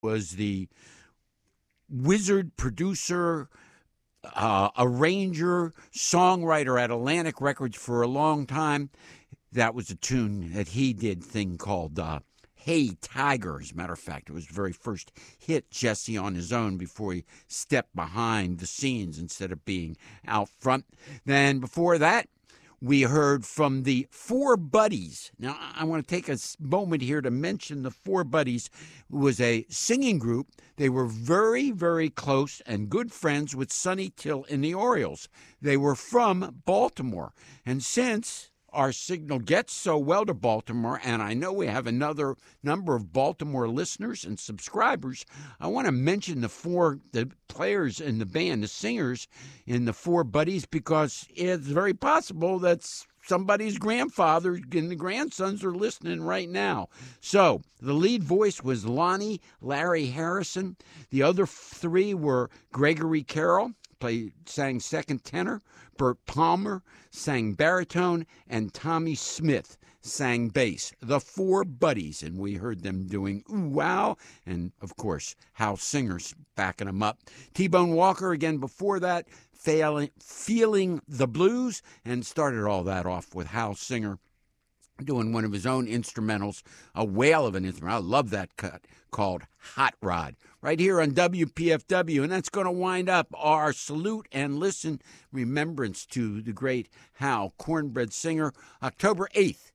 was the wizard producer, arranger, songwriter at Atlantic Records for a long time. That was a tune that he did, thing called Hey Tiger. As a matter of fact, it was the very first hit Jesse on his own before he stepped behind the scenes instead of being out front. Then before that, we heard from the Four Buddies. Now, I want to take a moment here to mention the Four Buddies. It was a singing group. They were very, very close and good friends with Sonny Till in the Orioles. They were from Baltimore. And since our signal gets so well to Baltimore, and I know we have another number of Baltimore listeners and subscribers, I want to mention the players in the band, the singers in the Four Buddies, because it's very possible that somebody's grandfather and the grandsons are listening right now. So the lead voice was Lonnie Larry Harrison. The other three were Gregory Carroll, sang second tenor, Bert Palmer sang baritone, and Tommy Smith sang bass. The Four Buddies, and we heard them doing Ooh Wow, and of course Hal Singer's backing them up. T-Bone Walker again before that, Feeling the Blues, and started all that off with Hal Singer doing one of his own instrumentals, a whale of an instrument. I love that cut, called Hot Rod, right here on WPFW. And that's going to wind up our salute and listen remembrance to the great Hal Cornbread Singer. October 8th,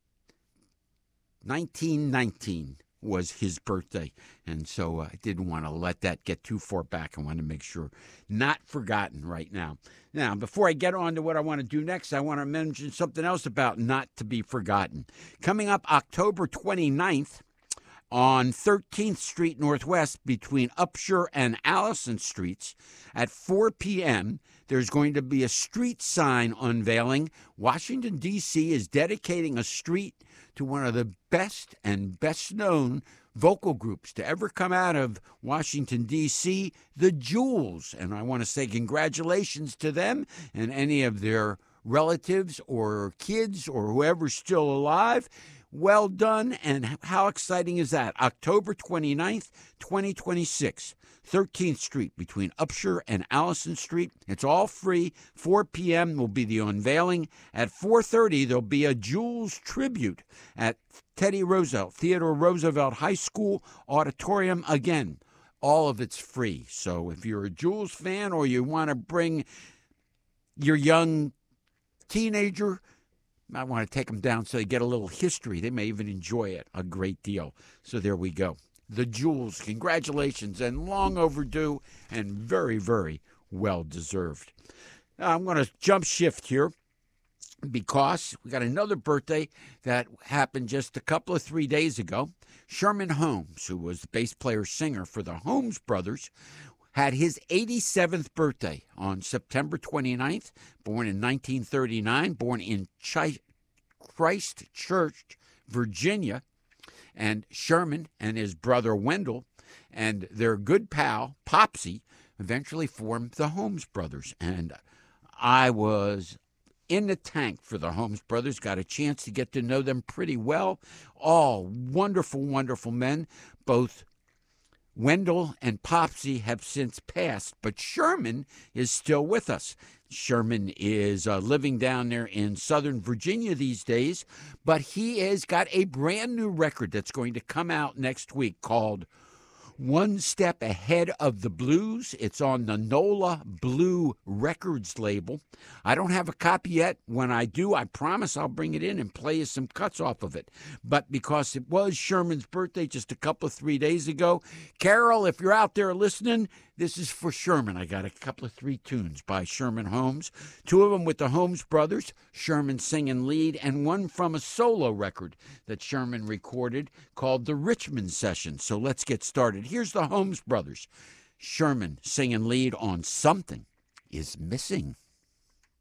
1919 was his birthday. And so I didn't want to let that get too far back. I want to make sure not forgotten right now. Now, before I get on to what I want to do next, I want to mention something else about not to be forgotten. Coming up October 29th on 13th Street Northwest between Upshur and Allison Streets at 4 p.m., there's going to be a street sign unveiling. Washington, D.C. is dedicating a street to one of the best and best-known vocal groups to ever come out of Washington, D.C., the Jewels. And I want to say congratulations to them and any of their relatives or kids or whoever's still alive. Well done, and how exciting is that? October 29th, 2026, 13th Street between Upshur and Allison Street. It's all free. 4 p.m. will be the unveiling. At 4:30, there'll be a Jewels tribute at Theodore Roosevelt High School Auditorium. Again, all of it's free. So if you're a Jewels fan or you want to bring your young teenager, I want to take them down so they get a little history. They may even enjoy it a great deal. So there we go. The Jewels, congratulations, and long overdue and very, very well deserved. Now, I'm going to jump shift here because we got another birthday that happened just a couple of 3 days ago. Sherman Holmes, who was the bass player singer for the Holmes Brothers, had his 87th birthday on September 29th, born in 1939, born in Christchurch, Virginia. And Sherman and his brother Wendell and their good pal, Popsy, eventually formed the Holmes Brothers. And I was in the tank for the Holmes Brothers, got a chance to get to know them pretty well. All wonderful, wonderful men. Both Wendell and Popsy have since passed, but Sherman is still with us. Sherman is living down there in Southern Virginia these days, but he has got a brand new record that's going to come out next week called One Step Ahead of the Blues. It's on the NOLA Blue Records label. I don't have a copy yet. When I do, I promise I'll bring it in and play you some cuts off of it. But because it was Sherman's birthday just a couple of 3 days ago, Carol, if you're out there listening, this is for Sherman. I got a couple of 3 tunes by Sherman Holmes, 2 of them with the Holmes Brothers, Sherman singing lead, and one from a solo record that Sherman recorded called The Richmond Session. So let's get started. Here's the Holmes Brothers, Sherman singing lead on Something Is Missing.